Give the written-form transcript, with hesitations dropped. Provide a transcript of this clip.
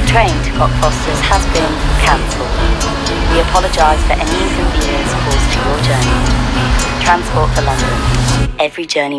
train to Cockfosters has been cancelled. We apologise for any inconvenience caused to your journey. Transport for London. Every journey